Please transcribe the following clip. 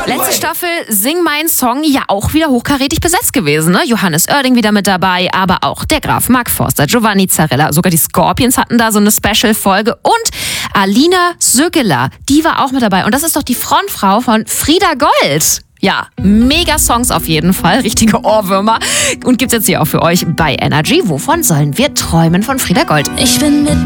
Letzte Staffel Sing Mein Song, ja auch wieder hochkarätig besetzt gewesen. Ne? Johannes Oerding wieder mit dabei, aber auch der Graf Mark Forster, Giovanni Zarella, sogar die Scorpions hatten da so eine Special-Folge und Alina Sögeler, die war auch mit dabei. Und das ist doch die Frontfrau von Frieda Gold. Ja, mega Songs auf jeden Fall, richtige Ohrwürmer. Und gibt's jetzt hier auch für euch bei Energy. Wovon sollen wir träumen von Frieda Gold? Ich bin mit